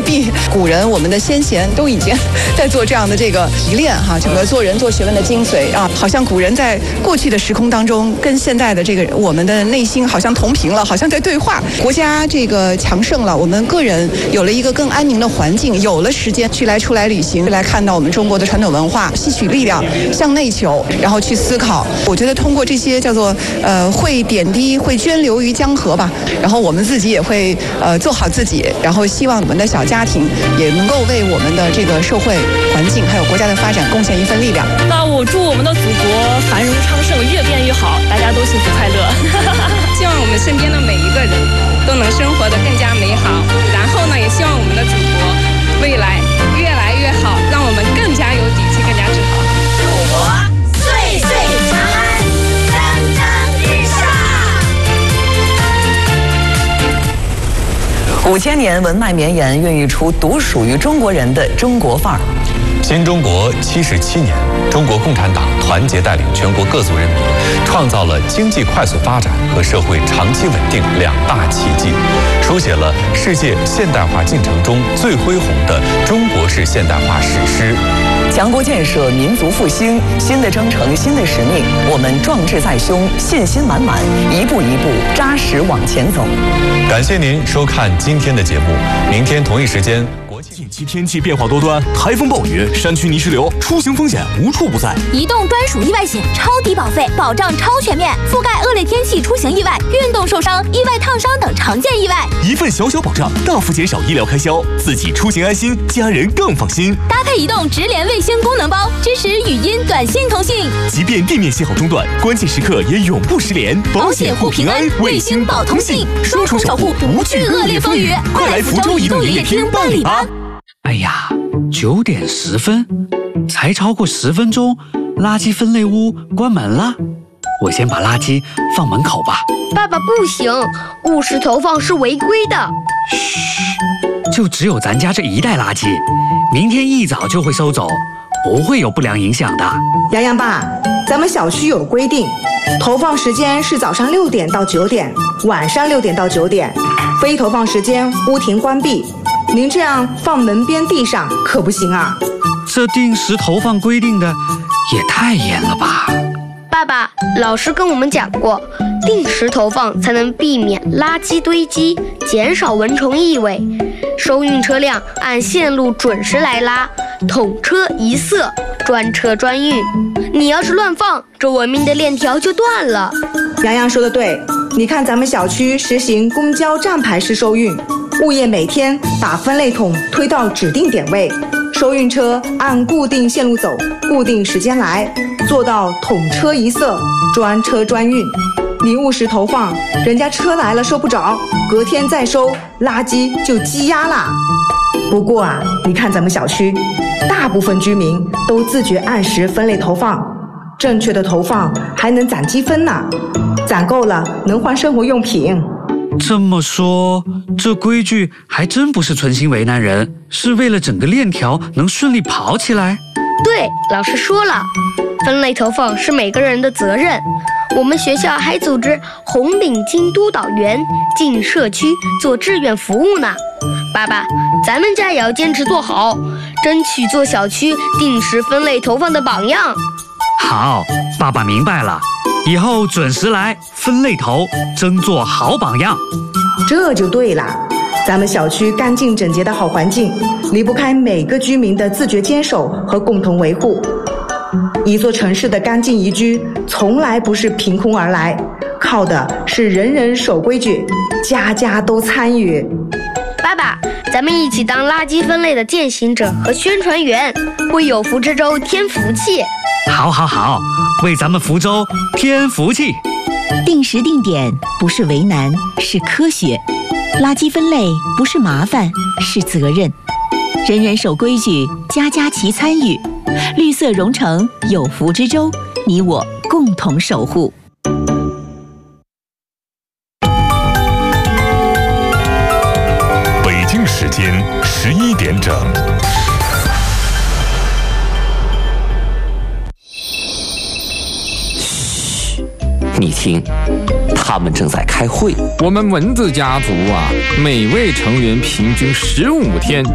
壁。古人我们的先贤都已经在做这样的这个提炼哈，整个做人做学问的精髓啊，好像古人在过去的时空当中跟现在的这个我们的内心好像同频了，好像在对话。国家这个强盛了，我们个人有了一个更安宁的环境，有了时间出来旅行，来看到我们中国的传统文化，吸取力量，向内求，然后去思考。我觉得通过这些叫做会点滴，会涓流于江河吧。然后我们自己也会做好自己，然后希望我们的小家庭也能够为我们的这个社会环境还有国家的发展贡献一份力量。 那我祝我们的祖国繁荣昌盛，越变越好，大家都幸福快乐。 希望我们身边的每一个人都能生活得更加美好，然后呢，也希望我们的祖国未来越来越好，让我们更加有底气，更加自豪。 祖国岁岁长安，蒸蒸日上。 5000年文脉绵延，孕育出独属于中国人的中国范儿。 新中国77年，中国共产党团结带领全国各族人民，创造了经济快速发展和社会长期稳定两大奇迹，书写了世界现代化进程中最恢宏的中国式现代化史诗。 强国建设，民族复兴，新的征程，新的使命，我们壮志在胸，信心满满，一步一步扎实往前走。 感谢您收看今天的节目，明天同一时间。 近期天气变化多端，台风暴雨、山区泥石流，出行风险无处不在。 移动专属意外险，超低保费，保障超全面，覆盖恶劣天气出行意外、运动受伤、意外烫伤等常见意外。 一份小小保障，大幅减少医疗开销，自己出行安心，家人更放心。 搭配移动直连卫星功能包，支持语音、短信通信。 即便地面信号中断，关键时刻也永不失联。 保险护平安，卫星保通信，双重守护，不惧恶劣风雨。快来福州移动营业厅办理吧！ 哎呀，9点10分，才超过10分钟，垃圾分类屋关门了。我先把垃圾放门口吧。 爸爸不行，误食投放是违规的。 嘘，就只有咱家这一袋垃圾，明天一早就会收走，不会有不良影响的。 洋洋爸，咱们小区有规定，投放时间是早上6点到9点，晚上6点到9点，非投放时间屋庭关闭。您这样放门边地上可不行啊！ 这定时投放规定的也太严了吧？ 爸爸，老师跟我们讲过，定时投放才能避免垃圾堆积，减少蚊虫异味。收运车辆按线路准时来拉，统车一色，专车专运。你要是乱放，这文明的链条就断了。 洋洋说的对，你看咱们小区实行公交站牌式收运，物业每天把分类桶推到指定点位，收运车按固定线路走，固定时间来，做到统车一色，专车专运。你误时投放，人家车来了收不着，隔天再收，垃圾就积压啦。不过啊，你看咱们小区，大部分居民都自觉按时分类投放，正确的投放还能攒积分呢，攒够了能换生活用品。 这么说，这规矩还真不是存心为难人，是为了整个链条能顺利跑起来。 对，老师说了，分类投放是每个人的责任。我们学校还组织红领巾督导员进社区做志愿服务呢。爸爸，咱们家也要坚持做好，争取做小区定时分类投放的榜样。 好，爸爸明白了，以后准时来分类投，争做好榜样。 这就对了，咱们小区干净整洁的好环境，离不开每个居民的自觉坚守和共同维护。一座城市的干净宜居，从来不是凭空而来，靠的是人人守规矩，家家都参与。 爸爸，咱们一起当垃圾分类的践行者和宣传员，为有福之州添福气。 好好好，为咱们福州添福气。 定时定点不是为难，是科学。垃圾分类不是麻烦，是责任。人人守规矩，家家齐参与。绿色融成有福之州，你我共同守护。 北京时间11点整。 嘘，你听，他们正在开会。 我们蚊子家族啊，每位成员平均15天